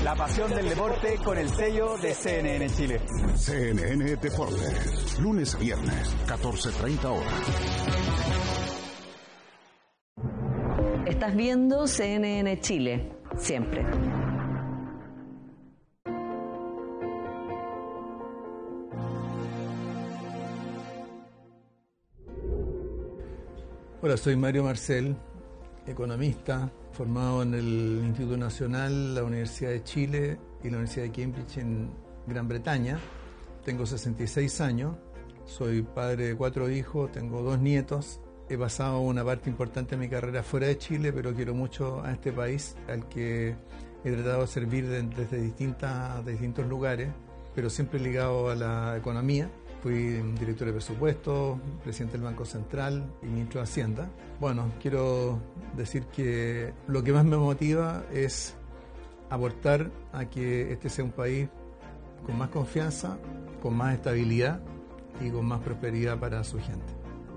La pasión del deporte con el sello de CNN Chile. CNN Deportes, lunes a viernes, 14:30 horas. Estás viendo CNN Chile, siempre. Hola, soy Mario Marcel, economista, formado en el Instituto Nacional, la Universidad de Chile y la Universidad de Cambridge en Gran Bretaña. Tengo 66 años, soy padre de 4 hijos, tengo 2 nietos. He pasado una parte importante de mi carrera fuera de Chile, pero quiero mucho a este país, al que he tratado de servir desde distintos lugares, pero siempre ligado a la economía. Fui director de presupuesto, presidente del Banco Central y ministro de Hacienda. Bueno, quiero decir que lo que más me motiva es aportar a que este sea un país con más confianza, con más estabilidad y con más prosperidad para su gente.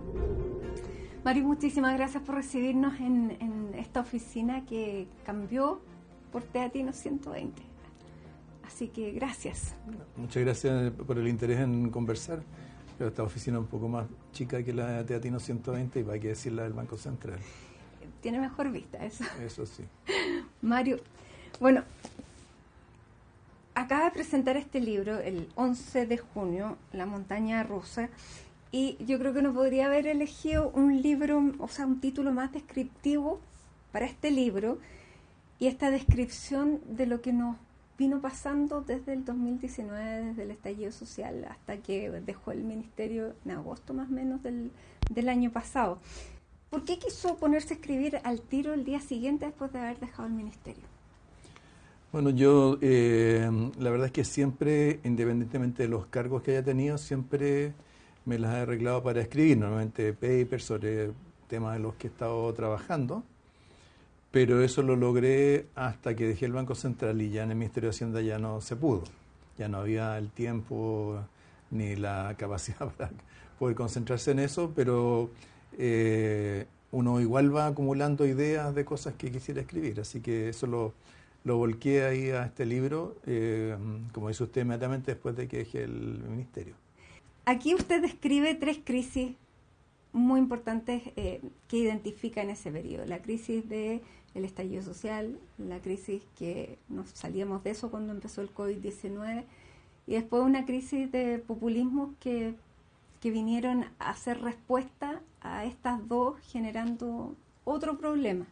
Mario, muchísimas gracias por recibirnos en esta oficina que cambió por Teatino 120. Así que gracias. Muchas gracias por el interés en conversar. Pero esta oficina es un poco más chica que la de Teatino 120 y para qué decir la del Banco Central. Tiene mejor vista eso. Eso sí. Mario, bueno, acaba de presentar este libro el 11 de junio, La montaña rusa, y yo creo que no podría haber elegido un libro, o sea, un título más descriptivo para este libro y esta descripción de lo que nos vino pasando desde el 2019, desde el estallido social hasta que dejó el ministerio en agosto más o menos del año pasado. ¿Por qué quiso ponerse a escribir al tiro el día siguiente después de haber dejado el ministerio? Bueno, yo la verdad es que siempre, independientemente de los cargos que haya tenido, siempre me las he arreglado para escribir, normalmente papers sobre temas en los que he estado trabajando. Pero eso lo logré hasta que dejé el Banco Central y ya en el Ministerio de Hacienda ya no se pudo. Ya no había el tiempo ni la capacidad para poder concentrarse en eso, pero uno igual va acumulando ideas de cosas que quisiera escribir. Así que eso lo volqué ahí a este libro, como dice usted, inmediatamente después de que dejé el Ministerio. Aquí usted describe 3 crisis muy importantes que identifica en ese periodo. La crisis del estallido social, la crisis que nos salíamos de eso cuando empezó el COVID-19 y después una crisis de populismo que vinieron a hacer respuesta a estas dos generando otro problema.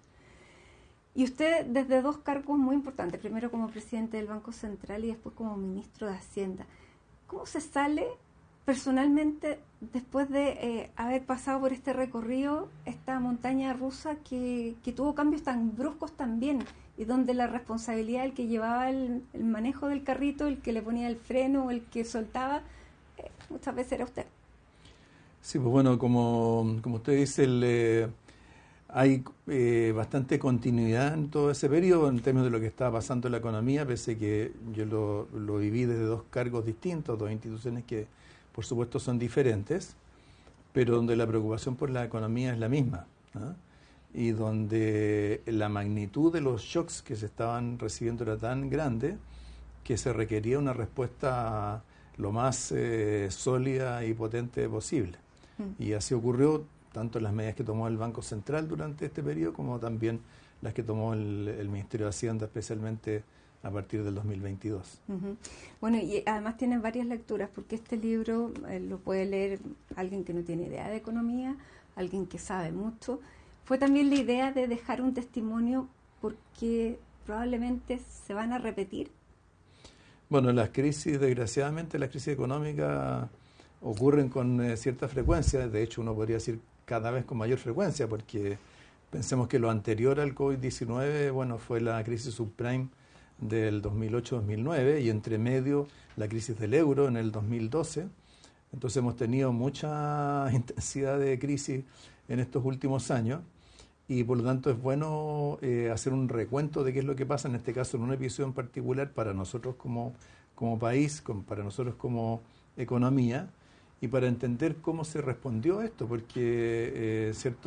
Y usted desde 2 cargos muy importantes, primero como presidente del Banco Central y después como ministro de Hacienda. ¿Cómo se sale personalmente después de haber pasado por este recorrido, esta montaña rusa que tuvo cambios tan bruscos también y donde la responsabilidad del que llevaba el manejo del carrito, el que le ponía el freno, el que soltaba, muchas veces era usted? Sí, pues bueno, como usted dice, hay bastante continuidad en todo ese periodo en términos de lo que estaba pasando en la economía, pese que yo lo viví desde 2 cargos distintos, 2 instituciones que por supuesto son diferentes, pero donde la preocupación por la economía es la misma, ¿no? Y donde la magnitud de los shocks que se estaban recibiendo era tan grande que se requería una respuesta lo más sólida y potente posible. Y así ocurrió tanto en las medidas que tomó el Banco Central durante este periodo como también las que tomó el Ministerio de Hacienda, especialmente a partir del 2022. Uh-huh. Bueno, y además tiene varias lecturas, porque este libro lo puede leer alguien que no tiene idea de economía, alguien que sabe mucho. Fue también la idea de dejar un testimonio porque probablemente se van a repetir. Bueno, las crisis, desgraciadamente, las crisis económicas ocurren con cierta frecuencia, de hecho uno podría decir cada vez con mayor frecuencia, porque pensemos que lo anterior al COVID-19, bueno, fue la crisis subprime del 2008-2009 y entre medio la crisis del euro en el 2012. Entonces hemos tenido mucha intensidad de crisis en estos últimos años y por lo tanto es bueno hacer un recuento de qué es lo que pasa en este caso en un episodio en particular para nosotros como país, para nosotros como economía y para entender cómo se respondió a esto, porque cierto,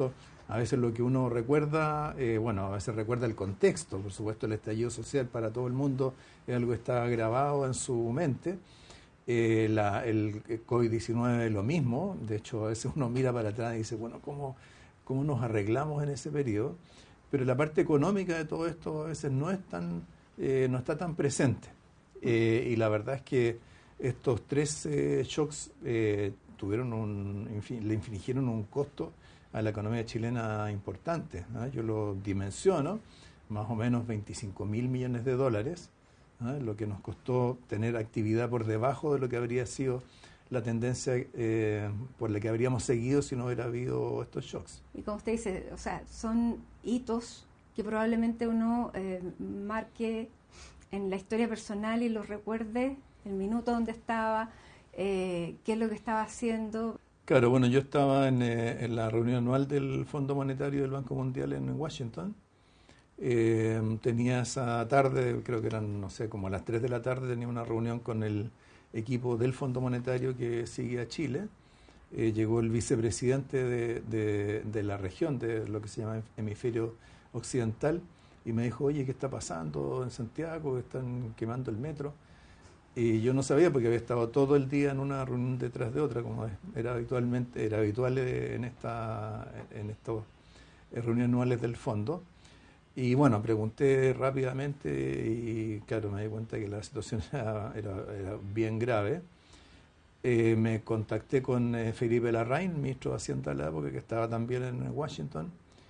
A veces lo que uno recuerda, a veces recuerda el contexto, por supuesto el estallido social para todo el mundo es algo que está grabado en su mente. El COVID-19 es lo mismo, de hecho a veces uno mira para atrás y dice, bueno, ¿cómo nos arreglamos en ese periodo? Pero la parte económica de todo esto a veces no está tan presente. Y la verdad es que estos 3 shocks le infligieron un costo a la economía chilena importante, ¿no? Yo lo dimensiono, más o menos 25.000 millones de dólares, ¿no? Lo que nos costó tener actividad por debajo de lo que habría sido la tendencia por la que habríamos seguido si no hubiera habido estos shocks. Y como usted dice, o sea, son hitos que probablemente uno marque en la historia personal y lo recuerde, el minuto donde estaba, qué es lo que estaba haciendo. Claro, bueno, yo estaba en la reunión anual del Fondo Monetario del Banco Mundial en Washington. Tenía esa tarde, creo que eran, no sé, como a las 3 de la tarde, tenía una reunión con el equipo del Fondo Monetario que sigue a Chile. Llegó el vicepresidente de la región, de lo que se llama hemisferio occidental, y me dijo, oye, ¿qué está pasando en Santiago? Que están quemando el metro. Y yo no sabía porque había estado todo el día en una reunión detrás de otra, como era habitual en estas reuniones anuales del fondo. Y bueno, pregunté rápidamente y claro, me di cuenta que la situación era bien grave. Me contacté con Felipe Larraín, ministro de Hacienda de la época, que estaba también en Washington.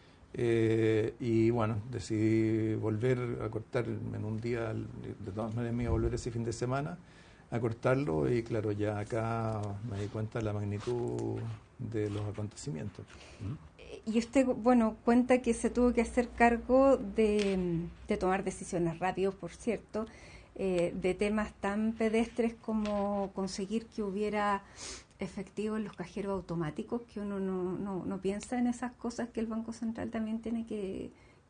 Y bueno, decidí volver a cortar en un día, de todas maneras me iba a volver ese fin de semana a cortarlo y claro, ya acá me di cuenta de la magnitud de los acontecimientos. Y usted, bueno, cuenta que se tuvo que hacer cargo de tomar decisiones rápidas, por cierto, de temas tan pedestres como conseguir que hubiera efectivo en los cajeros automáticos, que uno no piensa en esas cosas, que el Banco Central también tiene que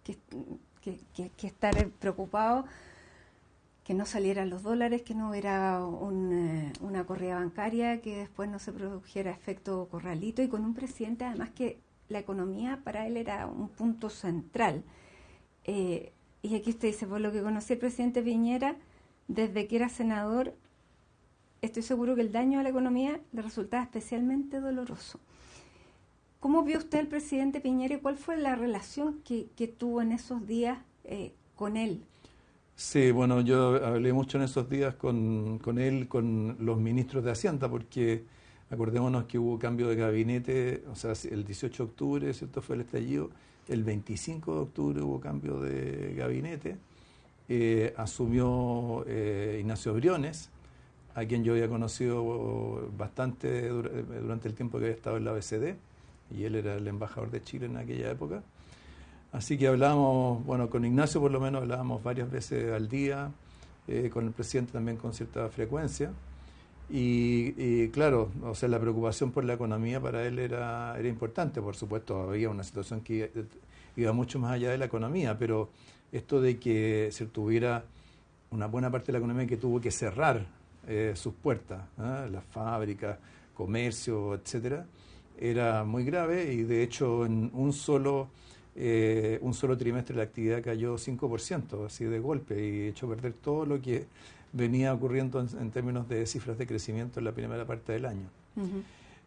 estar preocupado, que no salieran los dólares, que no hubiera una corrida bancaria, que después no se produjera efecto corralito, y con un presidente además que la economía para él era un punto central. Y aquí usted dice, por lo que conocí al presidente Piñera, desde que era senador, estoy seguro que el daño a la economía le resultaba especialmente doloroso. ¿Cómo vio usted al presidente Piñera y cuál fue la relación que tuvo en esos días con él? Sí, bueno, yo hablé mucho en esos días con él, con los ministros de Hacienda, porque acordémonos que hubo cambio de gabinete, o sea, el 18 de octubre, ¿cierto?, fue el estallido, el 25 de octubre hubo cambio de gabinete, asumió Ignacio Briones, a quien yo había conocido bastante durante el tiempo que había estado en la OECD, y él era el embajador de Chile en aquella época. Así que hablábamos, bueno, con Ignacio por lo menos hablábamos varias veces al día, con el presidente también con cierta frecuencia. Y claro, o sea, la preocupación por la economía para él era importante, por supuesto, había una situación que iba mucho más allá de la economía, pero esto de que se tuviera una buena parte de la economía que tuvo que cerrar sus puertas, las fábricas, comercio, etcétera, era muy grave y de hecho en un solo trimestre la actividad cayó 5%, así de golpe, y echó a perder todo lo que venía ocurriendo en términos de cifras de crecimiento en la primera parte del año. Uh-huh.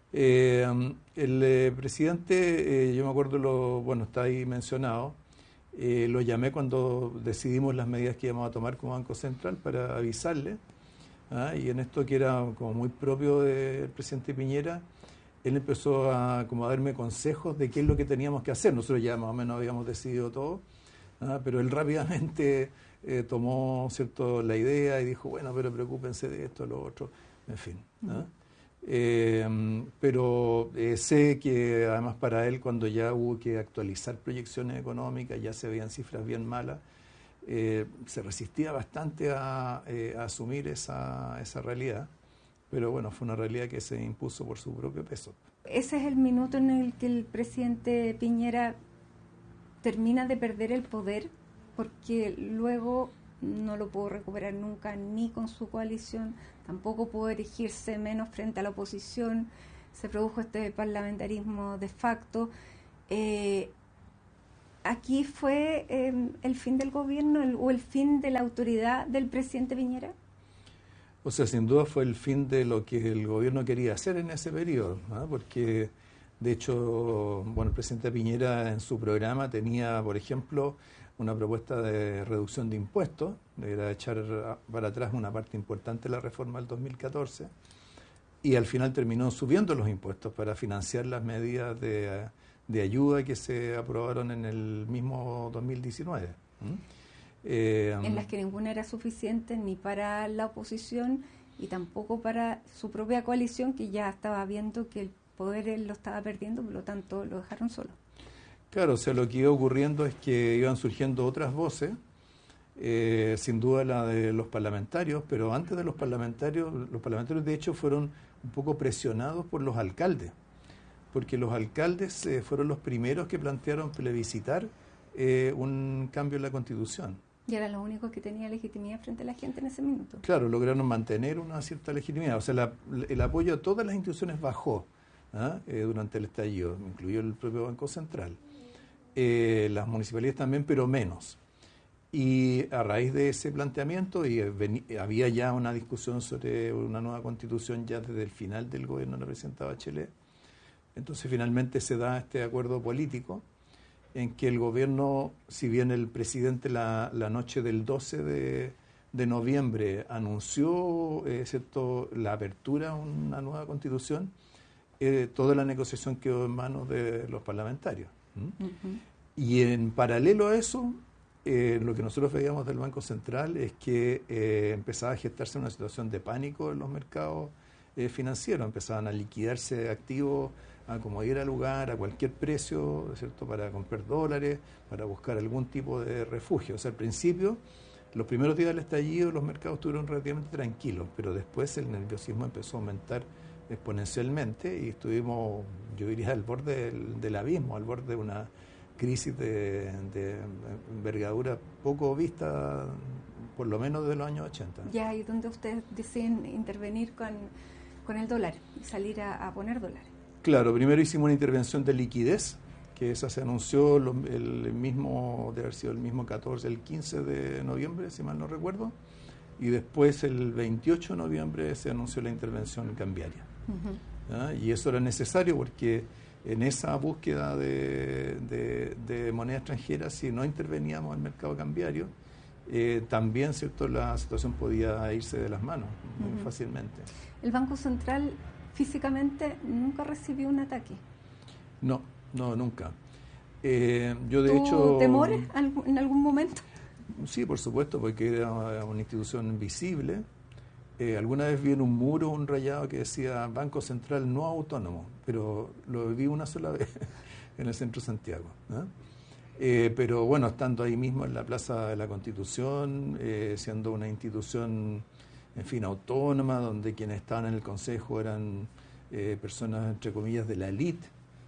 El presidente, yo me acuerdo, está ahí mencionado, lo llamé cuando decidimos las medidas que íbamos a tomar como Banco Central para avisarle, y en esto que era como muy propio del presidente Piñera, él empezó a darme consejos de qué es lo que teníamos que hacer. Nosotros ya más o menos habíamos decidido todo, pero él rápidamente tomó la idea y dijo, bueno, pero preocúpense de esto, lo otro, en fin. Pero sé que además para él, cuando ya hubo que actualizar proyecciones económicas, ya se veían cifras bien malas, se resistía bastante a asumir esa realidad. Pero bueno, fue una realidad que se impuso por su propio peso. Ese es el minuto en el que el presidente Piñera termina de perder el poder, porque luego no lo pudo recuperar nunca, ni con su coalición, tampoco pudo erigirse menos frente a la oposición, se produjo este parlamentarismo de facto, ¿Aquí fue el fin del gobierno o el fin de la autoridad del presidente Piñera? O sea, sin duda fue el fin de lo que el gobierno quería hacer en ese periodo, ¿no? Porque, de hecho, bueno, el presidente Piñera en su programa tenía, por ejemplo, una propuesta de reducción de impuestos, era echar para atrás una parte importante de la reforma del 2014, y al final terminó subiendo los impuestos para financiar las medidas de ayuda que se aprobaron en el mismo 2019. En las que ninguna era suficiente ni para la oposición y tampoco para su propia coalición, que ya estaba viendo que el poder él lo estaba perdiendo, por lo tanto lo dejaron solo. Claro, o sea, lo que iba ocurriendo es que iban surgiendo otras voces, sin duda la de los parlamentarios, pero antes de los parlamentarios de hecho fueron un poco presionados por los alcaldes, porque los alcaldes fueron los primeros que plantearon plebiscitar un cambio en la Constitución. Y era lo único que tenía legitimidad frente a la gente en ese minuto. Claro, lograron mantener una cierta legitimidad. O sea, el apoyo a todas las instituciones bajó durante el estallido, incluido el propio Banco Central. Las municipalidades también, pero menos. Y a raíz de ese planteamiento, había ya una discusión sobre una nueva constitución ya desde el final del gobierno de la presidenta Bachelet. Entonces finalmente se da este acuerdo político en que el gobierno, si bien el presidente la noche del 12 de noviembre anunció la apertura a una nueva constitución, toda la negociación quedó en manos de los parlamentarios. Y en paralelo a eso, lo que nosotros veíamos del Banco Central es que empezaba a gestarse una situación de pánico en los mercados financieros, empezaban a liquidarse activos a como diera lugar, a cualquier precio, ¿cierto?, para comprar dólares, para buscar algún tipo de refugio. O sea, al principio, los primeros días del estallido, los mercados estuvieron relativamente tranquilos, pero después el nerviosismo empezó a aumentar exponencialmente y estuvimos, yo diría, al borde del abismo, al borde de una crisis de envergadura poco vista, por lo menos desde los años 80. Ya, y donde ustedes deciden intervenir con el dólar y salir a poner dólares. Claro, primero hicimos una intervención de liquidez, que esa se anunció el mismo, debe haber sido el mismo 14, el 15 de noviembre, si mal no recuerdo, y después el 28 de noviembre se anunció la intervención cambiaria. Y eso era necesario porque en esa búsqueda de moneda extranjera, si no interveníamos en el mercado cambiario, también, ¿cierto?, la situación podía irse de las manos muy fácilmente. ¿El Banco Central físicamente nunca recibió un ataque? No, nunca. Yo de hecho... ¿Temores en algún momento? Sí, por supuesto, porque era una institución visible. Alguna vez vi en un muro un rayado que decía Banco Central no autónomo, pero lo vi una sola vez en el centro de Santiago, ¿no? Pero bueno, estando ahí mismo en la Plaza de la Constitución, siendo una institución, en fin, autónoma, donde quienes estaban en el Consejo eran personas, entre comillas, de la élite,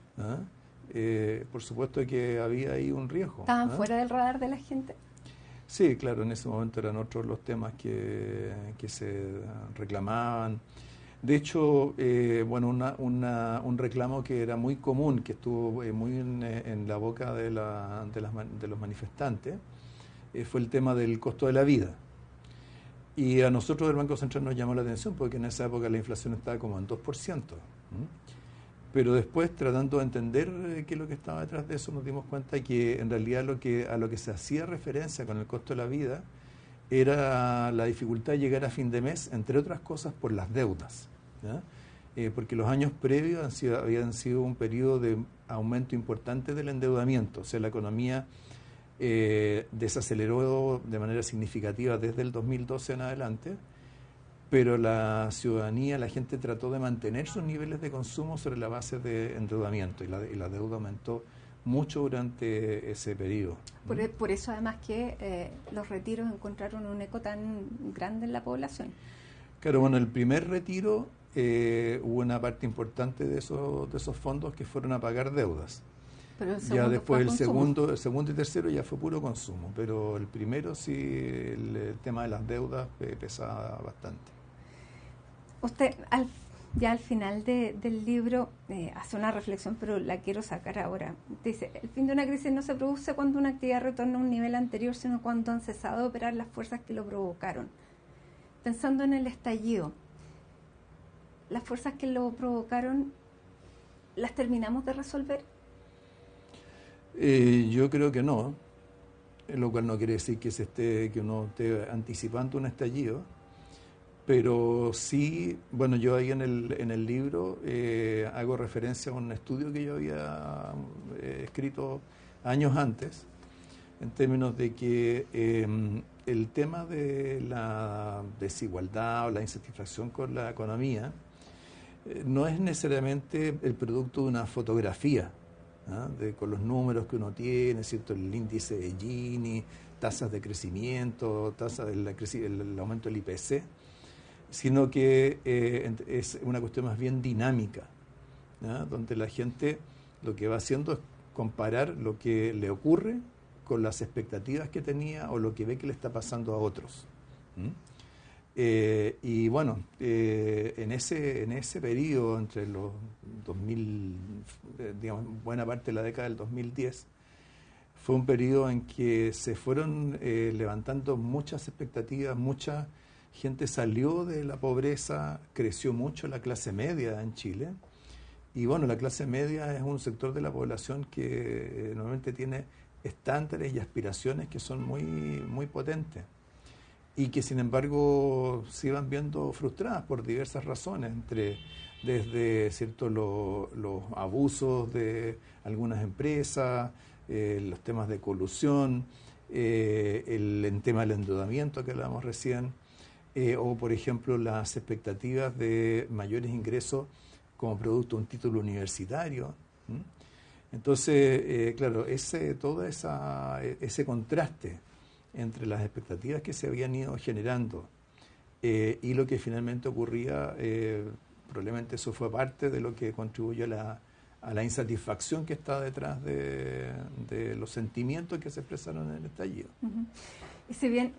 por supuesto que había ahí un riesgo. ¿Estaban fuera del radar de la gente? Sí, claro, en ese momento eran otros los temas que se reclamaban. De hecho, bueno, un reclamo que era muy común, que estuvo muy en la boca de los manifestantes, fue el tema del costo de la vida. Y a nosotros del Banco Central nos llamó la atención porque en esa época la inflación estaba como en 2%. Pero después, tratando de entender qué es lo que estaba detrás de eso, nos dimos cuenta que en realidad a lo que se hacía referencia con el costo de la vida era la dificultad de llegar a fin de mes, entre otras cosas por las deudas, ¿ya? Porque los años previos habían sido un periodo de aumento importante del endeudamiento, o sea, la economía desaceleró de manera significativa desde el 2012 en adelante, pero la ciudadanía, la gente trató de mantener sus niveles de consumo sobre la base de endeudamiento y la deuda aumentó mucho durante ese periodo. Por eso además que los retiros encontraron un eco tan grande en la población. Claro, bueno, el primer retiro hubo una parte importante de esos fondos que fueron a pagar deudas. Pero ya después el segundo y tercero ya fue puro consumo, pero el primero sí, el tema de las deudas pesaba bastante. Usted, ya al final del libro hace una reflexión, pero la quiero sacar ahora. Dice, el fin de una crisis no se produce cuando una actividad retorna a un nivel anterior, sino cuando han cesado de operar las fuerzas que lo provocaron. Pensando en el estallido, las fuerzas que lo provocaron, ¿las terminamos de resolver? Yo creo que no, lo cual no quiere decir que uno esté anticipando un estallido, pero sí, bueno, yo ahí en el libro hago referencia a un estudio que yo había escrito años antes, en términos de que el tema de la desigualdad o la insatisfacción con la economía no es necesariamente el producto de una fotografía, con los números que uno tiene, ¿cierto? El índice de Gini, tasas de crecimiento, tasas el aumento del IPC, sino que es una cuestión más bien dinámica, donde la gente lo que va haciendo es comparar lo que le ocurre con las expectativas que tenía o lo que ve que le está pasando a otros. Y bueno, en ese periodo, entre los 2000, digamos, buena parte de la década del 2010, fue un periodo en que se fueron levantando muchas expectativas, mucha gente salió de la pobreza, creció mucho la clase media en Chile. Y bueno, la clase media es un sector de la población que normalmente tiene estándares y aspiraciones que son muy, muy potentes y que sin embargo se iban viendo frustradas por diversas razones, desde cierto los abusos de algunas empresas, los temas de colusión, el tema del endeudamiento que hablábamos recién, o por ejemplo las expectativas de mayores ingresos como producto de un título universitario. Entonces, claro, todo ese contraste entre las expectativas que se habían ido generando y lo que finalmente ocurría, probablemente eso fue parte de lo que contribuyó a la insatisfacción que está detrás de los sentimientos que se expresaron en el estallido. Y si bien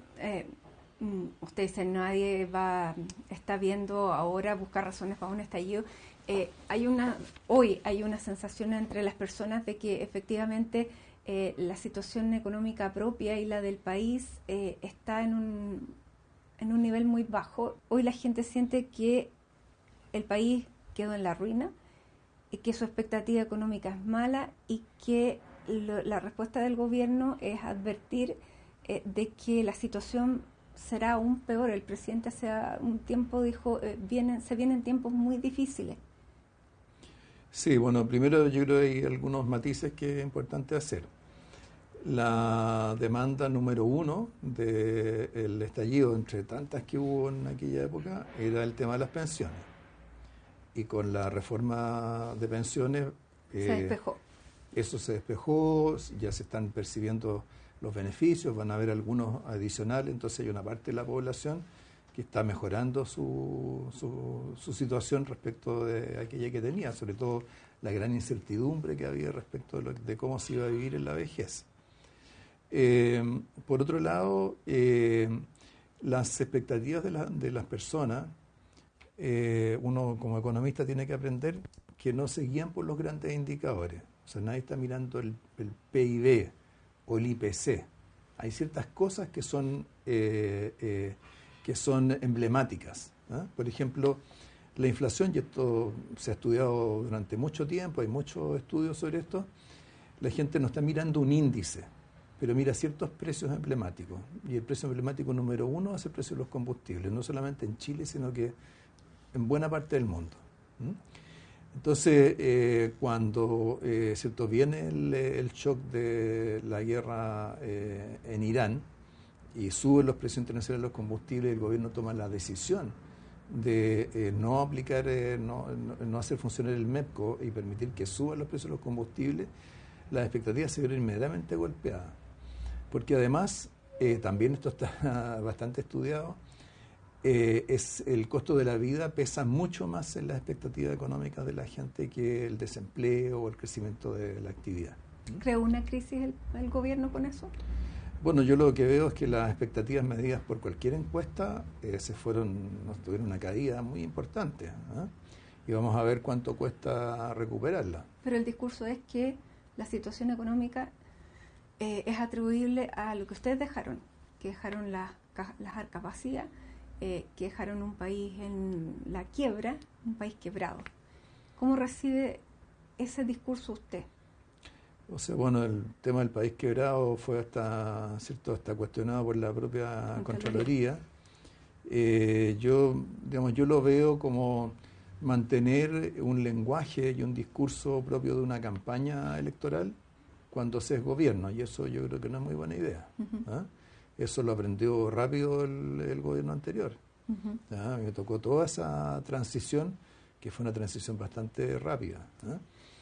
usted dice, nadie está viendo ahora buscar razones para un estallido, hoy hay una sensación entre las personas de que efectivamente la situación económica propia y la del país está en un nivel muy bajo. Hoy la gente siente que el país quedó en la ruina, y que su expectativa económica es mala y que la respuesta del gobierno es advertir de que la situación será aún peor. El presidente hace un tiempo dijo, se vienen tiempos muy difíciles. Sí, bueno, primero yo creo que hay algunos matices que es importante hacer. La demanda número uno del estallido, entre tantas que hubo en aquella época, era el tema de las pensiones. Y con la reforma de pensiones Se despejó. Eso se despejó, ya se están percibiendo los beneficios, van a haber algunos adicionales, entonces hay una parte de la población que está mejorando su situación respecto de aquella que tenía, sobre todo la gran incertidumbre que había respecto de cómo se iba a vivir en la vejez. Por otro lado, las expectativas de las personas, uno como economista tiene que aprender que no se guían por los grandes indicadores. O sea, nadie está mirando el PIB o el IPC. Hay ciertas cosas que son emblemáticas. Por ejemplo, la inflación, y esto se ha estudiado durante mucho tiempo, hay muchos estudios sobre esto, la gente no está mirando un índice, pero mira ciertos precios emblemáticos. Y el precio emblemático número uno es el precio de los combustibles, no solamente en Chile, sino que en buena parte del mundo. Entonces, cuando ¿cierto? Viene el shock de la guerra en Irán y suben los precios internacionales de los combustibles, el gobierno toma la decisión de no aplicar, no hacer funcionar el MEPCO y permitir que suban los precios de los combustibles, las expectativas se vieron inmediatamente golpeadas. Porque además, también esto está bastante estudiado, es el costo de la vida pesa mucho más en las expectativas económicas de la gente que el desempleo o el crecimiento de la actividad. ¿Creó una crisis el gobierno con eso? Bueno, yo lo que veo es que las expectativas medidas por cualquier encuesta tuvieron una caída muy importante. y vamos a ver cuánto cuesta recuperarla. Pero el discurso es que la situación económica es atribuible a lo que ustedes dejaron, que dejaron las arcas vacías, que dejaron un país en la quiebra, un país quebrado. ¿Cómo recibe ese discurso usted? O sea, bueno, el tema del país quebrado fue hasta cuestionado por la propia Contraloría. Yo lo veo como mantener un lenguaje y un discurso propio de una campaña electoral cuando se es gobierno, y eso yo creo que no es muy buena idea. ¿Ah? Eso lo aprendió rápido el gobierno anterior. ¿Ah? Me tocó toda esa transición, que fue una transición bastante rápida. ¿Ah?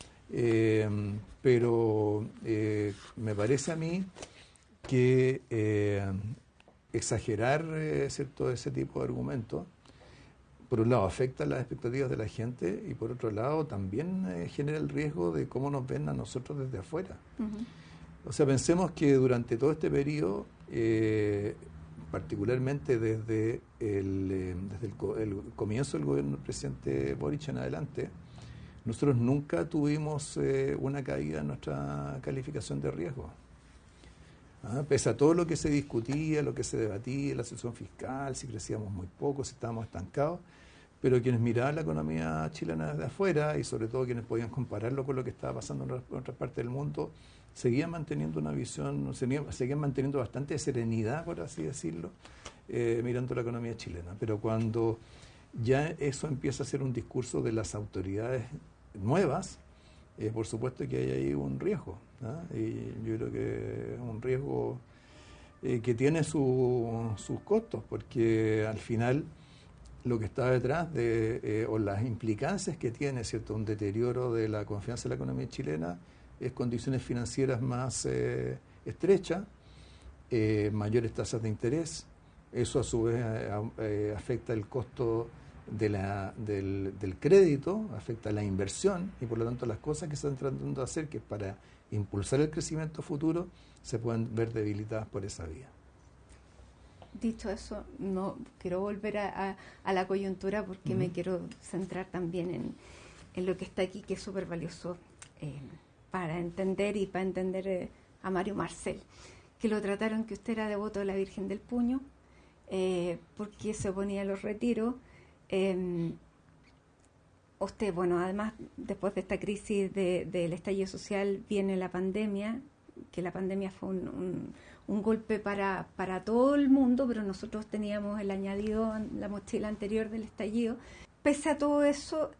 Pero me parece a mí que exagerar ese tipo de argumentos, por un lado afecta las expectativas de la gente y por otro lado también genera el riesgo de cómo nos ven a nosotros desde afuera. O sea, pensemos que durante todo este periodo, particularmente desde el comienzo del gobierno del presidente Boric en adelante, nosotros nunca tuvimos una caída en nuestra calificación de riesgo. Pese a todo lo que se discutía, lo que se debatía, la situación fiscal, si crecíamos muy poco, si estábamos estancados, pero quienes miraban la economía chilena desde afuera y sobre todo quienes podían compararlo con lo que estaba pasando en otras partes del mundo, seguían manteniendo una visión, seguían manteniendo bastante serenidad, por así decirlo, mirando la economía chilena. Pero cuando ya eso empieza a ser un discurso de las autoridades nuevas, por supuesto que hay ahí un riesgo, ¿no? Y yo creo que es un riesgo que tiene sus costos, porque al final lo que está detrás o las implicancias que tiene, ¿cierto?, un deterioro de la confianza en la economía chilena es condiciones financieras más estrechas, mayores tasas de interés. Eso a su vez afecta el costo del crédito, afecta la inversión y por lo tanto las cosas que se están tratando de hacer, que es para impulsar el crecimiento futuro, se pueden ver debilitadas por esa vía. Dicho eso, no quiero volver a la coyuntura porque me quiero centrar también en lo que está aquí, que es súper valioso para entender a Mario Marcel, que lo trataron que usted era devoto de la Virgen del Puño, porque se oponía a los retiros. Usted, bueno, además, después de esta crisis del estallido social, viene la pandemia, que la pandemia fue un golpe para todo el mundo, pero nosotros teníamos el añadido en la mochila anterior del estallido. Pese a todo eso,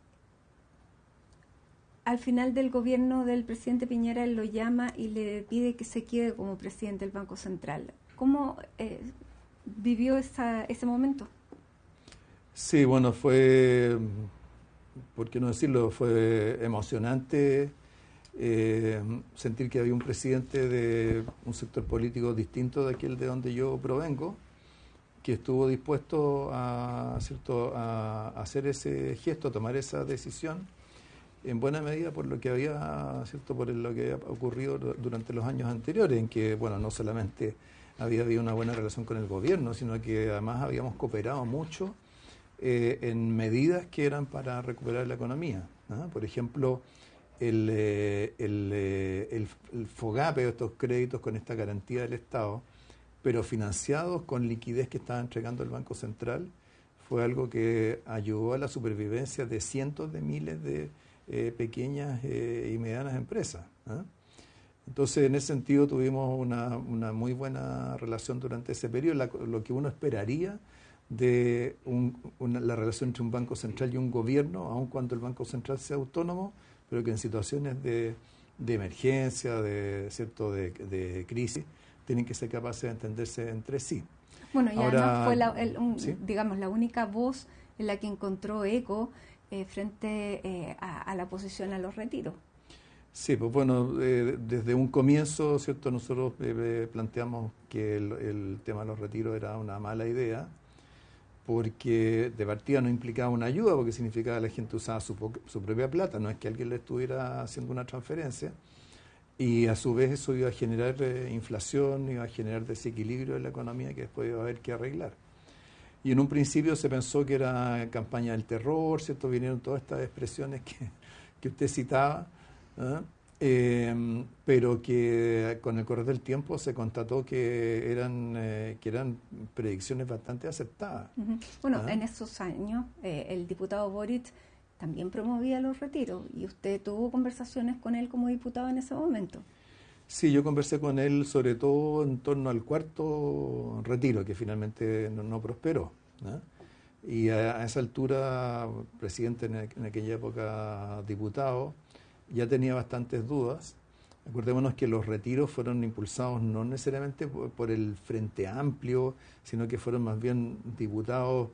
al final del gobierno del presidente Piñera, él lo llama y le pide que se quede como presidente del Banco Central. ¿Cómo vivió ese momento? Sí, bueno, fue, por qué no decirlo, fue emocionante sentir que había un presidente de un sector político distinto de aquel de donde yo provengo, que estuvo dispuesto a hacer ese gesto, a tomar esa decisión, en buena medida por lo que había, por lo que había ocurrido durante los años anteriores, en que, bueno, no solamente había habido una buena relación con el gobierno, sino que además habíamos cooperado mucho en medidas que eran para recuperar la economía, ¿no? Por ejemplo, el FOGAPE, estos créditos con esta garantía del Estado, pero financiados con liquidez que estaba entregando el Banco Central, fue algo que ayudó a la supervivencia de cientos de miles de pequeñas y medianas empresas, ¿eh? Entonces, en ese sentido, tuvimos una muy buena relación durante ese periodo, lo que uno esperaría de la relación entre un Banco Central y un gobierno, aun cuando el Banco Central sea autónomo, pero que en situaciones de emergencia, de crisis, tienen que ser capaces de entenderse entre sí. Bueno, y ahora fue ¿sí? digamos, la única voz en la que encontró eco frente a la oposición a los retiros. Sí, pues bueno, desde un comienzo, ¿cierto?, nosotros planteamos que el tema de los retiros era una mala idea, porque de partida no implicaba una ayuda, porque significaba que la gente usaba su propia plata, no es que alguien le estuviera haciendo una transferencia, y a su vez eso iba a generar inflación, iba a generar desequilibrio en la economía que después iba a haber que arreglar. Y en un principio se pensó que era campaña del terror, ¿cierto? Vinieron todas estas expresiones que usted citaba, ¿ah? Pero que con el correr del tiempo se constató que eran predicciones bastante acertadas. Uh-huh. Bueno, ¿Ah? en esos años el diputado Boric también promovía los retiros y usted tuvo conversaciones con él como diputado en ese momento. Sí, yo conversé con él sobre todo en torno al cuarto retiro, que finalmente no prosperó, ¿no? Y a esa altura, presidente en aquella época diputado, ya tenía bastantes dudas. Acordémonos que los retiros fueron impulsados no necesariamente por el Frente Amplio, sino que fueron más bien diputados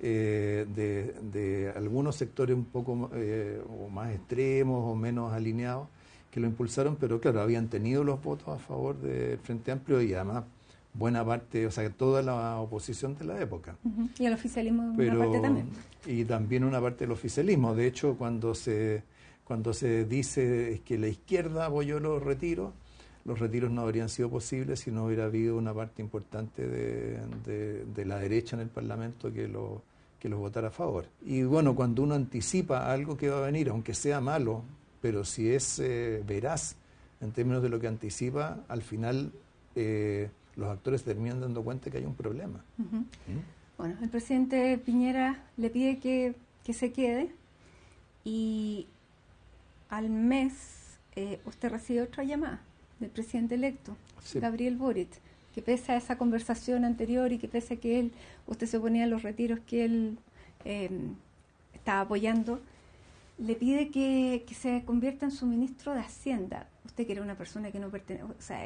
de algunos sectores un poco o más extremos o menos alineados, que lo impulsaron, pero claro, habían tenido los votos a favor del Frente Amplio y además buena parte, o sea, toda la oposición de la época. Uh-huh. Y el oficialismo una parte también. Y también una parte del oficialismo. De hecho, cuando se dice que la izquierda apoyó los retiros no habrían sido posibles si no hubiera habido una parte importante de la derecha en el Parlamento que los votara a favor. Y bueno, cuando uno anticipa algo que va a venir, aunque sea malo, pero si es veraz en términos de lo que anticipa, al final los actores terminan dando cuenta que hay un problema. Uh-huh. Bueno, el presidente Piñera le pide que se quede y al mes usted recibe otra llamada del presidente electo, sí, Gabriel Boric, que pese a esa conversación anterior y que pese a que usted se oponía a los retiros que él estaba apoyando, le pide que se convierta en su ministro de Hacienda. Usted que era una persona que no pertenece, o sea,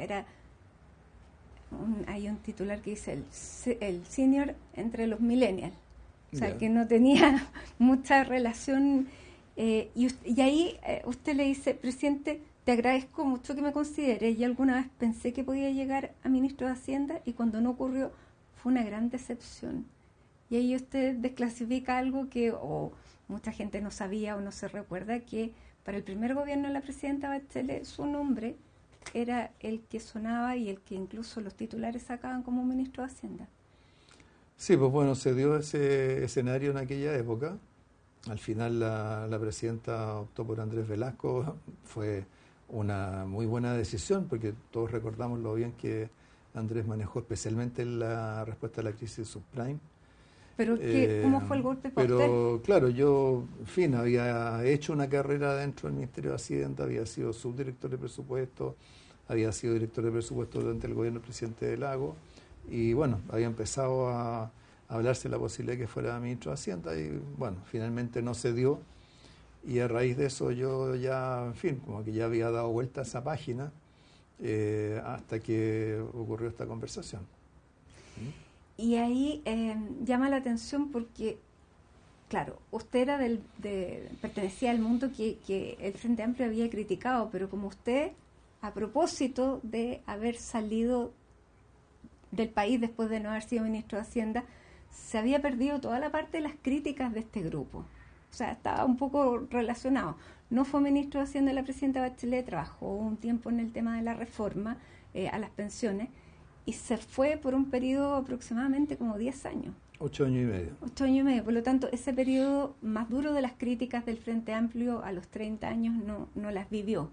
hay un titular que dice el senior entre los millennials, o sea, que no tenía mucha relación, y ahí usted le dice, presidente, te agradezco mucho que me considere, y alguna vez pensé que podía llegar a ministro de Hacienda, y cuando no ocurrió, fue una gran decepción. Y ahí usted desclasifica algo que mucha gente no sabía o no se recuerda, que para el primer gobierno de la presidenta Bachelet su nombre era el que sonaba y el que incluso los titulares sacaban como ministro de Hacienda. Sí, pues bueno, se dio ese escenario en aquella época. Al final la presidenta optó por Andrés Velasco. Fue una muy buena decisión porque todos recordamos lo bien que Andrés manejó especialmente la respuesta a la crisis subprime. Pero ¿cómo fue el golpe para usted? Claro, yo, en fin, había hecho una carrera dentro del Ministerio de Hacienda, había sido subdirector de presupuesto, había sido director de presupuesto durante el gobierno del presidente Lagos, y bueno, había empezado a hablarse de la posibilidad de que fuera ministro de Hacienda, y bueno, finalmente no se dio, y a raíz de eso yo ya, en fin, como que ya había dado vuelta a esa página hasta que ocurrió esta conversación. Y ahí llama la atención porque, claro, usted era pertenecía al mundo que el Frente Amplio había criticado, pero como usted, a propósito de haber salido del país después de no haber sido ministro de Hacienda, se había perdido toda la parte de las críticas de este grupo. O sea, estaba un poco relacionado. No fue ministro de Hacienda de la presidenta Bachelet, trabajó un tiempo en el tema de la reforma a las pensiones, y se fue por un periodo aproximadamente como 10 años. 8 años y medio. 8 años y medio. Por lo tanto, ese periodo más duro de las críticas del Frente Amplio a los 30 años no las vivió.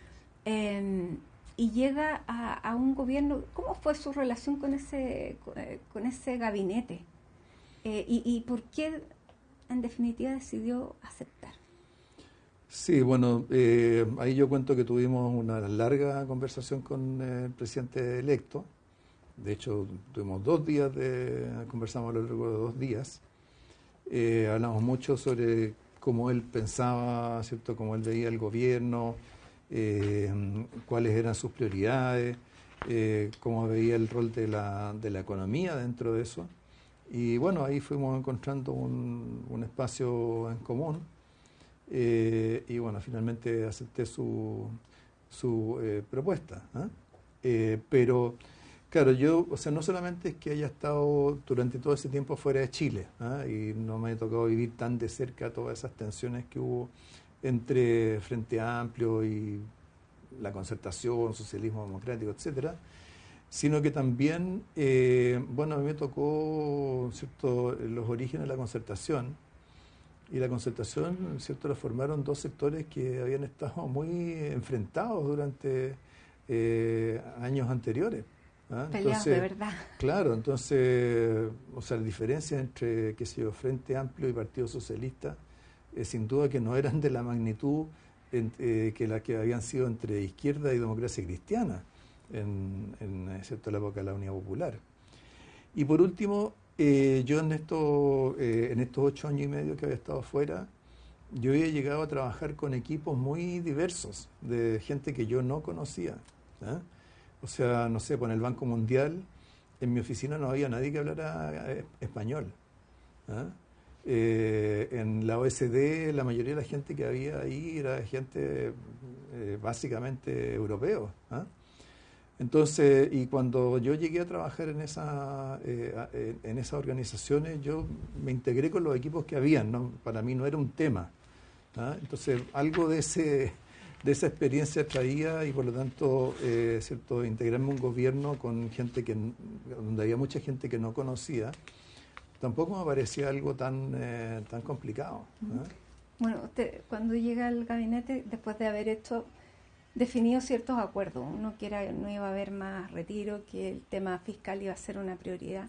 Y llega a un gobierno. ¿Cómo fue su relación con ese gabinete? ¿Y por qué, en definitiva, decidió aceptar? Sí, bueno, ahí yo cuento que tuvimos una larga conversación con el presidente electo. De hecho, tuvimos conversamos a lo largo de 2 días. Hablamos mucho sobre cómo él pensaba, ¿cierto? Cómo él veía el gobierno, cuáles eran sus prioridades, cómo veía el rol de la economía dentro de eso. Y bueno, ahí fuimos encontrando un espacio en común. Y bueno, finalmente acepté su propuesta. Pero, claro, yo, o sea, no solamente es que haya estado durante todo ese tiempo fuera de Chile, y no me ha tocado vivir tan de cerca todas esas tensiones que hubo entre Frente Amplio y la Concertación, socialismo democrático, etcétera, sino que también, bueno, a mí me tocó, ¿cierto?, los orígenes de la concertación, y la concertación, ¿cierto?, la formaron dos sectores que habían estado muy enfrentados durante años anteriores. Peleados de verdad. Claro, entonces, o sea, la diferencia entre, qué sé yo, Frente Amplio y Partido Socialista, sin duda que no eran de la magnitud que las que habían sido entre izquierda y democracia cristiana en ¿cierto?, la época de la Unidad Popular. Y por último, yo en estos 8 años y medio que había estado afuera, yo había llegado a trabajar con equipos muy diversos, de gente que yo no conocía. O sea, no sé, en el Banco Mundial, en mi oficina no había nadie que hablara español. En la OECD, la mayoría de la gente que había ahí era gente básicamente europeo. Entonces, y cuando yo llegué a trabajar en esas organizaciones, yo me integré con los equipos que habían, ¿no? Para mí no era un tema. Entonces, algo de esa experiencia traía, y por lo tanto, ¿cierto?, integrarme en un gobierno con gente donde había mucha gente que no conocía, tampoco me parecía algo tan complicado. Bueno, usted cuando llega al gabinete, después de haber definido ciertos acuerdos, uno que no iba a haber más retiro, que el tema fiscal iba a ser una prioridad,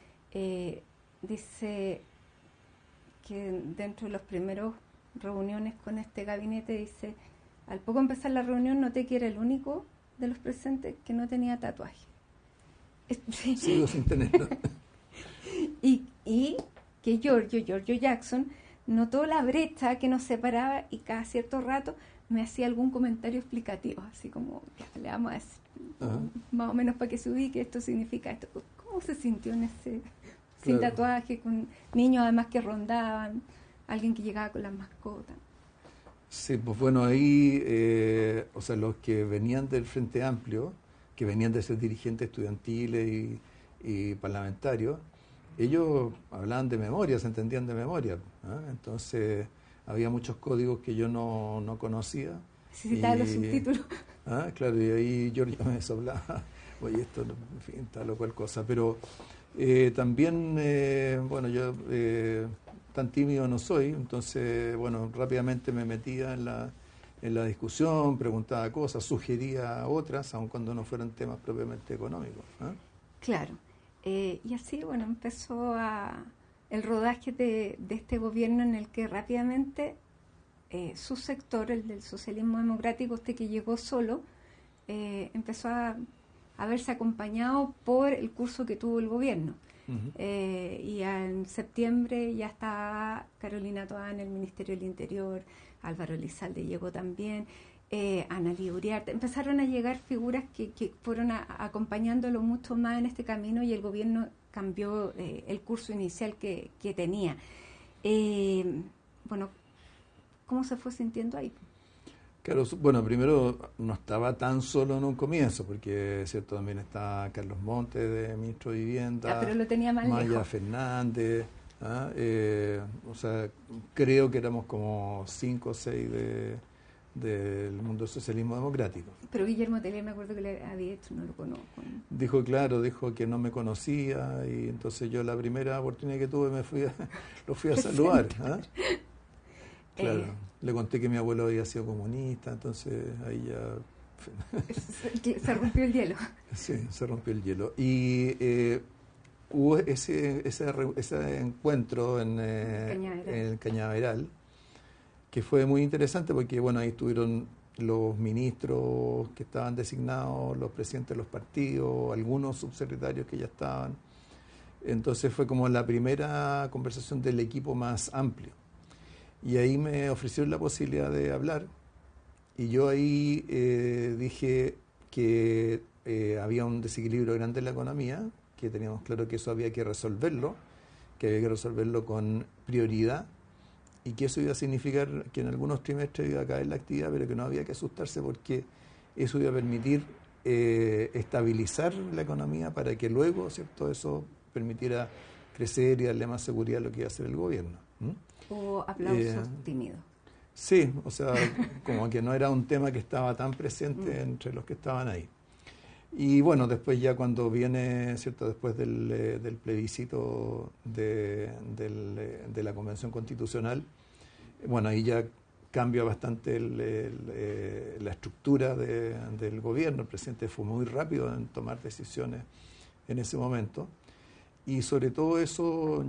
dice que dentro de los primeros reuniones con este gabinete, dice, al poco empezar la reunión noté que era el único de los presentes que no tenía tatuaje. Sigo sin tenerlo. Y que Giorgio Jackson notó la brecha que nos separaba y cada cierto rato me hacía algún comentario explicativo, así como, le vamos a decir, más o menos para que se ubique, esto significa esto. ¿Cómo se sintió sin tatuaje, con niños además que rondaban, alguien que llegaba con las mascotas? Sí, pues bueno, ahí, o sea, los que venían del Frente Amplio, que venían de ser dirigentes estudiantiles y parlamentarios, ellos hablaban de memoria, se entendían de memoria. Entonces, había muchos códigos que yo no conocía. Necesitaba los subtítulos. Claro, y ahí Giorgio me soplaba, oye, esto, en fin, tal o cual cosa. Pero también, bueno, yo tan tímido no soy, entonces, bueno, rápidamente me metía en la discusión, preguntaba cosas, sugería otras, aun cuando no fueran temas propiamente económicos. Claro. Y así, bueno, empezó el rodaje de este gobierno en el que rápidamente su sector, el del socialismo democrático, usted que llegó solo, empezó a verse acompañado por el curso que tuvo el gobierno. Y en septiembre ya estaba Carolina Toá en el Ministerio del Interior, Álvaro Elizalde llegó también, Analía Uriarte. Empezaron a llegar figuras que fueron acompañándolo mucho más en este camino, y el gobierno cambió el curso inicial que tenía. Bueno, ¿cómo se fue sintiendo ahí? Claro, bueno, primero no estaba tan solo en un comienzo, porque cierto también está Carlos Montes, de ministro de Vivienda, pero lo tenía más Maya lejos. Fernández, o sea, creo que éramos como 5 o 6 del mundo del socialismo democrático. Pero Guillermo Tellier, me acuerdo que le había hecho, no lo conozco. Dijo que no me conocía, y entonces yo la primera oportunidad que tuve lo fui a saludar. Claro, le conté que mi abuelo había sido comunista, entonces ahí ya... Se rompió el hielo. Sí, se rompió el hielo. Y hubo ese encuentro en el Cañaveral, que fue muy interesante porque, bueno, ahí estuvieron los ministros que estaban designados, los presidentes de los partidos, algunos subsecretarios que ya estaban. Entonces fue como la primera conversación del equipo más amplio. Y ahí me ofrecieron la posibilidad de hablar, y yo ahí dije que había un desequilibrio grande en la economía, que teníamos claro que eso había que resolverlo con prioridad, y que eso iba a significar que en algunos trimestres iba a caer la actividad, pero que no había que asustarse, porque eso iba a permitir estabilizar la economía para que luego, ¿cierto?, eso permitiera crecer y darle más seguridad a lo que iba a hacer el gobierno. Hubo aplausos tímidos. Sí, o sea, como que no era un tema que estaba tan presente entre los que estaban ahí. Y bueno, después ya cuando viene, ¿cierto?, después del plebiscito de la Convención Constitucional, bueno, ahí ya cambia bastante la estructura del gobierno. El presidente fue muy rápido en tomar decisiones en ese momento. Y sobre todo eso